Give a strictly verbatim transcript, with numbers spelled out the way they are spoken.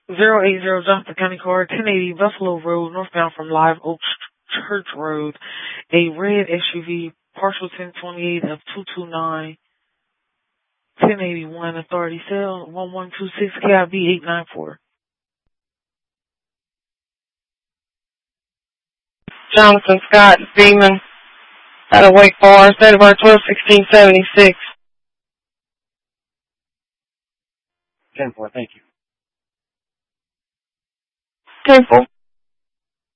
zero eight zero Johnson County Court, ten eighty Buffalo Road, northbound from Live Oak Church Road. A red S U V, partial ten twenty-eight of two two nine, ten eighty-one, authority cell one one two six K I B eight nine four. Jonathan Scott Seaman out of Wake Forest, date of birth twelve sixteen seventy-six. ten four, thank you. ten four.